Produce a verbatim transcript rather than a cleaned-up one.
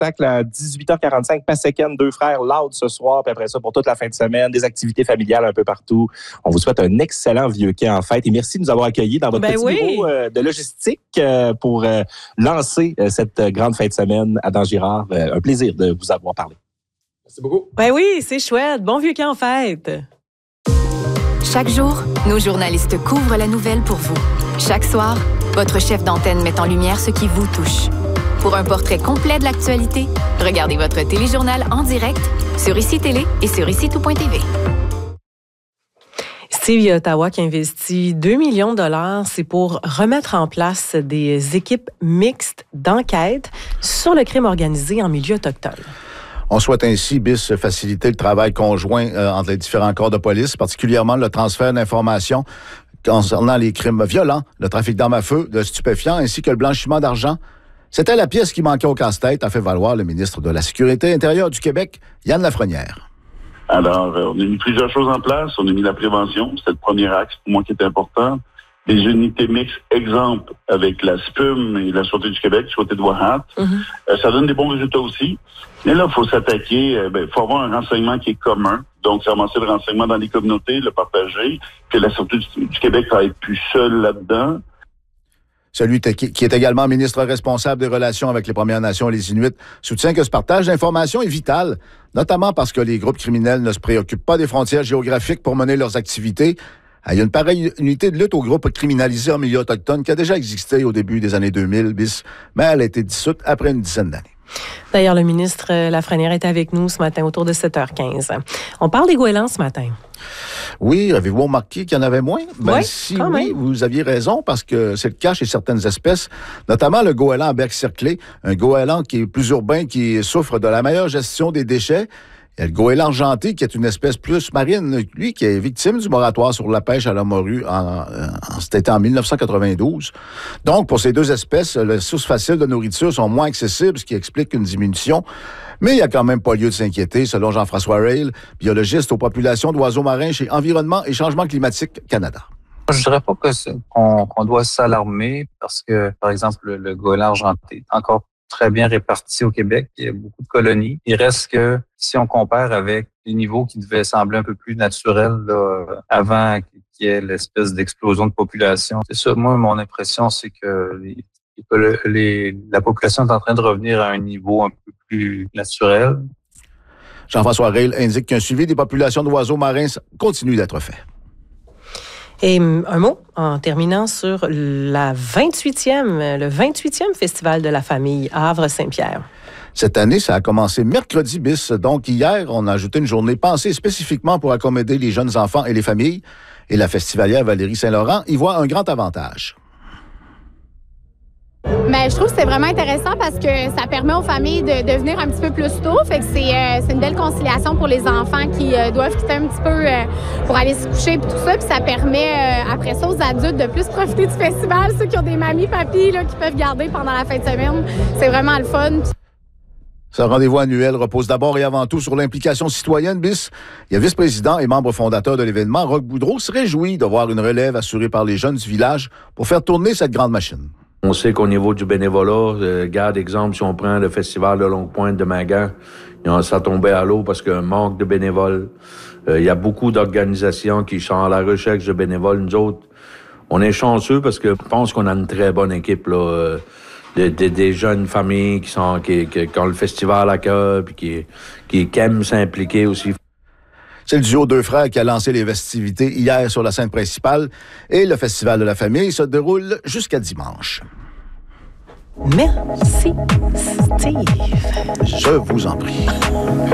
spectacle à dix-huit heures quarante-cinq, Passaiken, Deux Frères, Loud ce soir, puis après ça, pour toute la fin de semaine, des activités familiales un peu partout. On vous souhaite un excellent vieux camp en fête et merci de nous avoir accueillis dans votre ben petit oui. bureau euh, de logistique euh, pour euh, lancer euh, cette grande fin de semaine à Dangerard. Euh, un plaisir de vous avoir parlé. Merci beaucoup. Ben oui, c'est chouette. Bon vieux camp en fête. Chaque jour, nos journalistes couvrent la nouvelle pour vous. Chaque soir, votre chef d'antenne met en lumière ce qui vous touche. Pour un portrait complet de l'actualité, regardez votre téléjournal en direct sur Ici Télé et sur ici tout point t v. Steve, il y a Ottawa qui investit deux millions de dollars. C'est pour remettre en place des équipes mixtes d'enquête sur le crime organisé en milieu autochtone. On souhaite ainsi, B I S, faciliter le travail conjoint euh, entre les différents corps de police, particulièrement le transfert d'informations concernant les crimes violents, le trafic d'armes à feu, de stupéfiants, ainsi que le blanchiment d'argent. C'était la pièce qui manquait au casse-tête, a fait valoir le ministre de la Sécurité intérieure du Québec, Yann Lafrenière. Alors, on a mis plusieurs choses en place. On a mis la prévention, c'est le premier axe pour moi qui est important. Des unités mixtes, exemple, avec la S P U M et la Sûreté du Québec, Sûreté de Ouahat. Mm-hmm. Euh, ça donne des bons résultats aussi. Mais là, il faut s'attaquer, il euh, ben, faut avoir un renseignement qui est commun. Donc, c'est avancer le renseignement dans les communautés, le partager, que la Sûreté du, du Québec va être plus seule là-dedans. Celui qui est également ministre responsable des relations avec les Premières Nations et les Inuits soutient que ce partage d'informations est vital, notamment parce que les groupes criminels ne se préoccupent pas des frontières géographiques pour mener leurs activités. Il y a une pareille unité de lutte aux groupes criminalisés en milieu autochtone qui a déjà existé au début des années deux mille, B I S, mais elle a été dissoute après une dizaine d'années. D'ailleurs, le ministre Lafrenière est avec nous ce matin autour de sept heures quinze. On parle des goélands ce matin. Oui, avez-vous remarqué qu'il y en avait moins? Ben, oui, si quand oui, même. Vous aviez raison, parce que c'est le cas chez certaines espèces, notamment le goéland à bec cerclé, un goéland qui est plus urbain, qui souffre de la meilleure gestion des déchets. Il y a le goéland argenté, qui est une espèce plus marine, lui, qui est victime du moratoire sur la pêche à la morue, en, en, c'était en dix-neuf cent quatre-vingt-douze. Donc, pour ces deux espèces, les sources faciles de nourriture sont moins accessibles, ce qui explique une diminution. Mais il n'y a quand même pas lieu de s'inquiéter, selon Jean-François Rail, biologiste aux populations d'oiseaux marins chez Environnement et Changement climatique Canada. Je dirais pas que c'est, qu'on, qu'on doit s'alarmer parce que, par exemple, le, le goéland argenté est encore très bien réparti au Québec. Il y a beaucoup de colonies. Il reste que, si on compare avec les niveaux qui devaient sembler un peu plus naturels là, avant qu'il y ait l'espèce d'explosion de population, c'est ça. Moi, mon impression, c'est que les, les, les, la population est en train de revenir à un niveau un peu plus naturel. Jean-François Rail indique qu'un suivi des populations d'oiseaux marins continue d'être fait. Et un mot en terminant sur la vingt-huitième, le vingt-huitième Festival de la famille à Havre-Saint-Pierre. Cette année, ça a commencé mercredi bis. Donc, hier, on a ajouté une journée pensée spécifiquement pour accommoder les jeunes enfants et les familles. Et la festivalière Valérie Saint-Laurent y voit un grand avantage. Mais je trouve que c'est vraiment intéressant parce que ça permet aux familles de, de venir un petit peu plus tôt. Fait que c'est, euh, c'est une belle conciliation pour les enfants qui euh, doivent quitter un petit peu euh, pour aller se coucher et tout ça. Puis ça permet euh, après ça aux adultes de plus profiter du festival. Ceux qui ont des mamies, papis là, qui peuvent garder pendant la fin de semaine. C'est vraiment le fun. Ce rendez-vous annuel repose d'abord et avant tout sur l'implication citoyenne B I S. Il y a vice-président et membre fondateur de l'événement, Roch Boudreau, se réjouit de voir une relève assurée par les jeunes du village pour faire tourner cette grande machine. On sait qu'au niveau du bénévolat, euh, garde exemple, si on prend le festival de Longue-Pointe de Magand, ça tombait à l'eau parce qu'il y a un manque de bénévoles. Euh, il y a beaucoup d'organisations qui sont à la recherche de bénévoles. Nous autres, on est chanceux parce que je pense qu'on a une très bonne équipe, là, euh, de, de, des jeunes familles qui sont qui, qui, qui ont le festival à cœur puis qui, qui, qui aiment s'impliquer aussi. C'est le duo Deux Frères qui a lancé les festivités hier sur la scène principale et le Festival de la famille se déroule jusqu'à dimanche. Merci, Steve. Je vous en prie.